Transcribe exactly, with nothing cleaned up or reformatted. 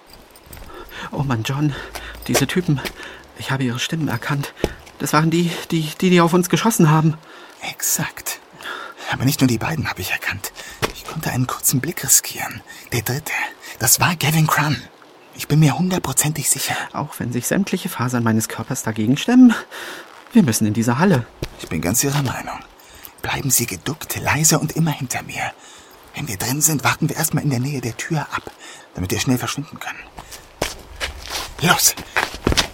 Oh Mann, John, diese Typen, ich habe ihre Stimmen erkannt. Das waren die, die, die, die auf uns geschossen haben. Exakt. Aber nicht nur die beiden habe ich erkannt. Ich konnte einen kurzen Blick riskieren. Der dritte, das war Gavin Crumb. Ich bin mir hundertprozentig sicher. Auch wenn sich sämtliche Fasern meines Körpers dagegen stemmen. Wir müssen in diese Halle. Ich bin ganz Ihrer Meinung. Bleiben Sie geduckt, leise und immer hinter mir. Wenn wir drin sind, warten wir erstmal in der Nähe der Tür ab, damit wir schnell verschwinden können. Los,